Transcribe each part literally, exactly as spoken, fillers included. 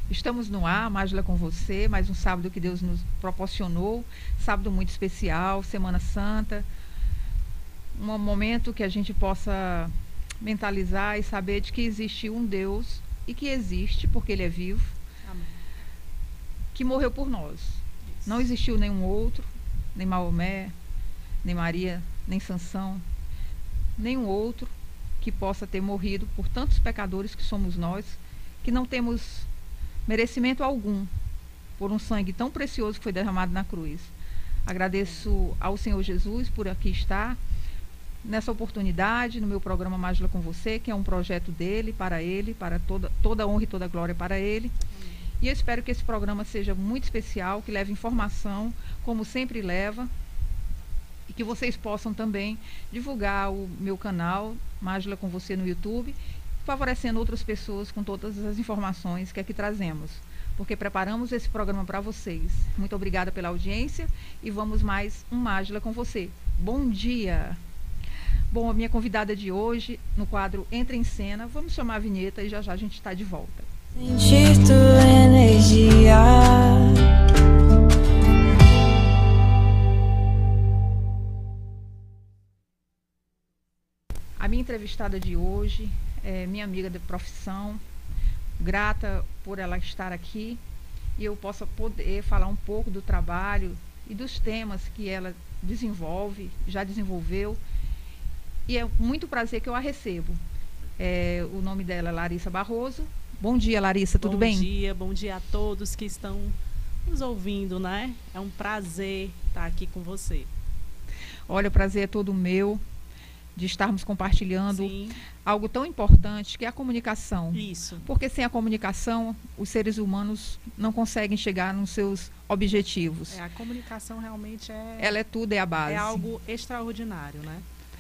Estamos no ar, Mágila com você, mais um sábado que Deus nos proporcionou, sábado muito especial, Semana Santa, um momento que a gente possa mentalizar e saber de que existe um Deus e que existe, porque Ele é vivo, Amém. Que morreu por nós. Isso. Não existiu nenhum outro, nem Maomé, nem Maria, nem Sansão, nenhum outro que possa ter morrido por tantos pecadores que somos nós, que não temos merecimento algum por um sangue tão precioso que foi derramado na cruz. Agradeço ao Senhor Jesus por aqui estar nessa oportunidade, no meu programa Mágila com você, que é um projeto dele, para ele, para toda, toda a honra e toda a glória para ele. Amém. E eu espero que esse programa seja muito especial, que leve informação, como sempre leva, e que vocês possam também divulgar o meu canal, Mágila com você, no YouTube, favorecendo outras pessoas com todas as informações que aqui trazemos, porque preparamos esse programa para vocês. Muito obrigada pela audiência e vamos mais um Mágila com você. Bom dia! Bom, a minha convidada de hoje, no quadro Entra em Cena, vamos chamar a vinheta e já já a gente está de volta. Sentir tua energia. A minha entrevistada de hoje é minha amiga de profissão, grata por ela estar aqui e eu possa poder falar um pouco do trabalho e dos temas que ela desenvolve, já desenvolveu, e é muito prazer que eu a recebo. É, o nome dela é Larissa Barroso. Bom dia, Larissa, tudo bom bem? Bom dia, bom dia a todos que estão nos ouvindo, né? É um prazer estar aqui com você. Olha, o prazer é todo meu de estarmos compartilhando Sim. algo tão importante que é a comunicação. Isso. Porque sem a comunicação, os seres humanos não conseguem chegar nos seus objetivos. É, a comunicação realmente é... Ela é tudo, é a base. É algo extraordinário, né?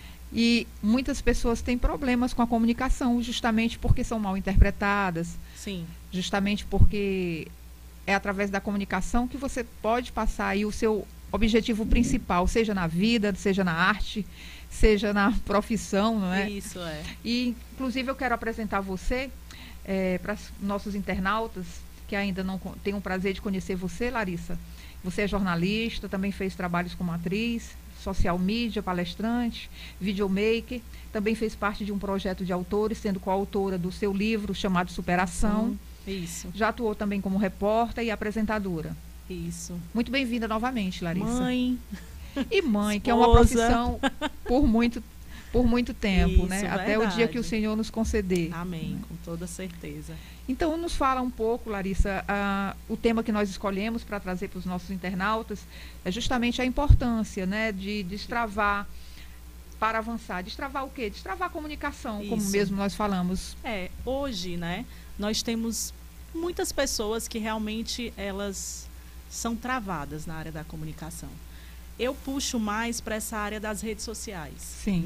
E muitas pessoas têm problemas com a comunicação, justamente porque são mal interpretadas. Sim. Justamente porque é através da comunicação que você pode passar aí o seu objetivo principal, seja na vida, seja na arte, seja na profissão, não é? Isso, é. E, inclusive, eu quero apresentar você é, para nossos internautas que ainda não têm o prazer de conhecer você, Larissa. Você é jornalista, também fez trabalhos como atriz, social media, palestrante, videomaker, também fez parte de um projeto de autores, sendo coautora do seu livro chamado Superação. Hum, isso. Já atuou também como repórter e apresentadora. Isso. Muito bem-vinda novamente, Larissa. Mãe. E mãe, Esposa. que é uma profissão por muito, por muito tempo, Isso, né? verdade. Até o dia que o Senhor nos conceder. Amém, Né? com toda certeza. Então, nos fala um pouco, Larissa, uh, o tema que nós escolhemos para trazer para os nossos internautas é justamente a importância, né, de destravar para avançar. Destravar o quê? Destravar a comunicação, Isso. como mesmo nós falamos. É, hoje, né, nós temos muitas pessoas que realmente elas são travadas na área da comunicação. Eu puxo mais para essa área das redes sociais. Sim.